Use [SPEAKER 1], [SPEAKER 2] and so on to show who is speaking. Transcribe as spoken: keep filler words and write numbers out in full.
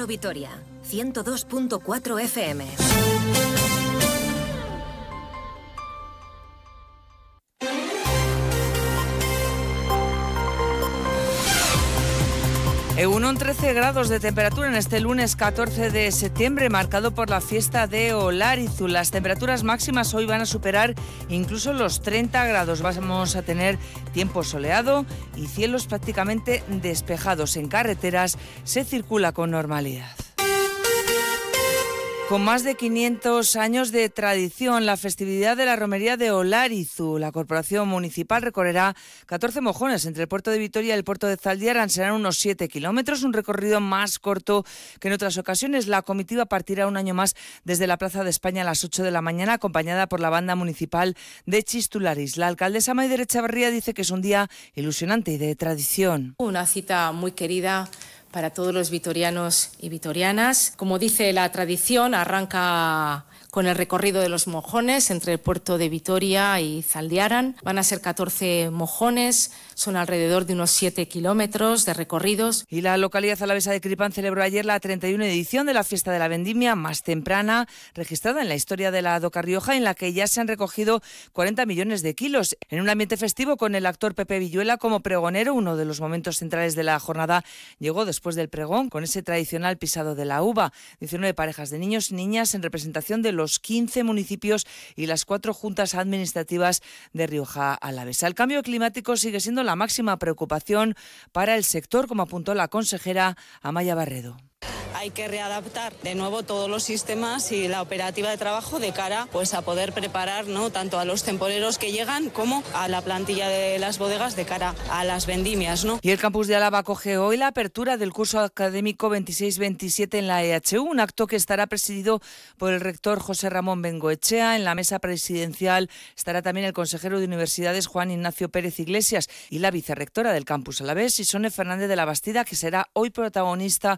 [SPEAKER 1] Radio Vitoria, ciento dos punto cuatro F M.
[SPEAKER 2] Egunon, trece grados de temperatura en este lunes catorce de septiembre, marcado por la fiesta de Olarizu. Las temperaturas máximas hoy van a superar incluso los treinta grados. Vamos a tener tiempo soleado y cielos prácticamente despejados. En carreteras se circula con normalidad. Con más de quinientos años de tradición, la festividad de la romería de Olarizu. La Corporación Municipal recorrerá catorce mojones entre el puerto de Vitoria y el puerto de Zaldiaran. Serán unos siete kilómetros, un recorrido más corto que en otras ocasiones. La comitiva partirá un año más desde la Plaza de España a las ocho de la mañana, acompañada por la banda municipal de Chistularis. La alcaldesa Maider Echavarría dice que es un día ilusionante y de tradición.
[SPEAKER 3] Una cita muy querida para todos los vitorianos y vitorianas. Como dice la tradición, arranca con el recorrido de los mojones entre el puerto de Vitoria y Zaldiaran. Van a ser catorce mojones, son alrededor de unos siete kilómetros de recorridos.
[SPEAKER 2] Y la localidad alavesa de Cripán celebró ayer la treinta y una edición de la Fiesta de la Vendimia, más temprana, registrada en la historia de la Doca Rioja, en la que ya se han recogido cuarenta millones de kilos. En un ambiente festivo con el actor Pepe Villuela como pregonero, uno de los momentos centrales de la jornada llegó después del pregón, con ese tradicional pisado de la uva. diecinueve parejas de niños y niñas en representación de los quince municipios y las cuatro juntas administrativas de Rioja Alavesa. El cambio climático sigue siendo la máxima preocupación para el sector, como apuntó la consejera Amaya Barredo.
[SPEAKER 4] Hay que readaptar de nuevo todos los sistemas y la operativa de trabajo de cara pues, a poder preparar, ¿no?, tanto a los temporeros que llegan como a la plantilla de las bodegas de cara a las vendimias, ¿no?
[SPEAKER 2] Y el campus de Álava acoge hoy la apertura del curso académico veintiséis veintisiete en la E H U, un acto que estará presidido por el rector José Ramón Bengoechea. En la mesa presidencial estará también el consejero de Universidades Juan Ignacio Pérez Iglesias y la vicerrectora del campus alavés, Isone Fernández de la Bastida, que será hoy protagonista